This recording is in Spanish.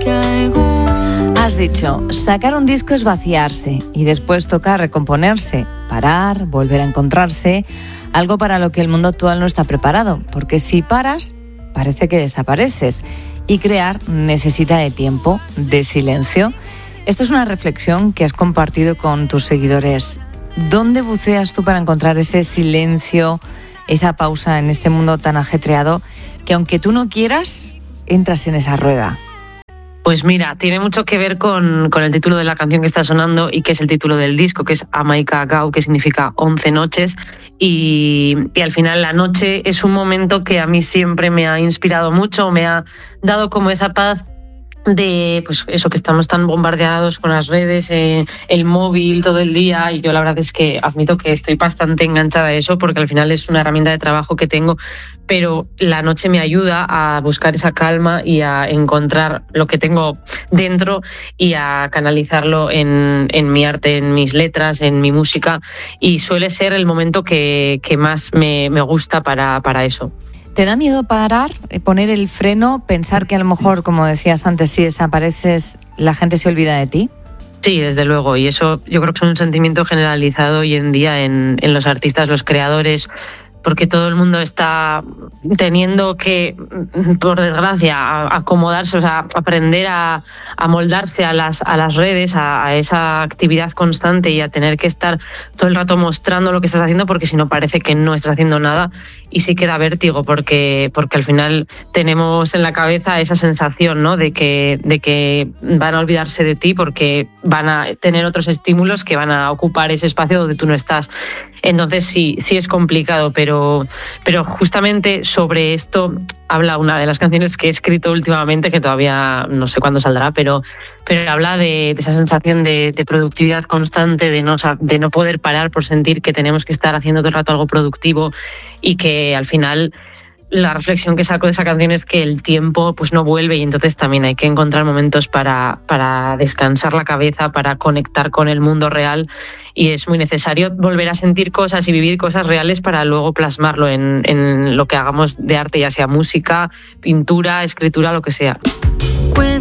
Has dicho, sacar un disco es vaciarse y después tocar recomponerse, parar, volver a encontrarse, algo para lo que el mundo actual no está preparado, porque si paras, parece que desapareces y crear necesita de tiempo, de silencio. Esto es una reflexión que has compartido con tus seguidores. ¿Dónde buceas tú para encontrar ese silencio, esa pausa en este mundo tan ajetreado que aunque tú no quieras, entras en esa rueda? Pues mira, tiene mucho que ver con el título de la canción que está sonando y que es el título del disco, que es Amaika Gau, que significa 11 noches. Y al final la noche es un momento que a mí siempre me ha inspirado mucho, me ha dado como esa paz de pues eso, que estamos tan bombardeados con las redes, el móvil todo el día, y yo la verdad es que admito que estoy bastante enganchada a eso porque al final es una herramienta de trabajo que tengo, pero la noche me ayuda a buscar esa calma y a encontrar lo que tengo dentro y a canalizarlo en mi arte, en mis letras, en mi música, y suele ser el momento que más me gusta para eso. ¿Te da miedo parar, poner el freno, pensar que a lo mejor, como decías antes, si desapareces, la gente se olvida de ti? Sí, desde luego, y eso yo creo que es un sentimiento generalizado hoy en día en los artistas, los creadores, porque todo el mundo está teniendo que, por desgracia, acomodarse, o sea, aprender a moldarse a las redes, a esa actividad constante y a tener que estar todo el rato mostrando lo que estás haciendo, porque si no parece que no estás haciendo nada, y sí que da vértigo porque al final tenemos en la cabeza esa sensación, ¿no?, de que van a olvidarse de ti porque van a tener otros estímulos que van a ocupar ese espacio donde tú no estás. Entonces sí es complicado, pero justamente sobre esto habla una de las canciones que he escrito últimamente, que todavía no sé cuándo saldrá, pero habla de esa sensación de productividad constante, de no poder parar por sentir que tenemos que estar haciendo todo el rato algo productivo, y que al final la reflexión que saco de esa canción es que el tiempo pues no vuelve, y entonces también hay que encontrar momentos para descansar la cabeza, para conectar con el mundo real, y es muy necesario volver a sentir cosas y vivir cosas reales para luego plasmarlo en lo que hagamos de arte, ya sea música, pintura, escritura, lo que sea.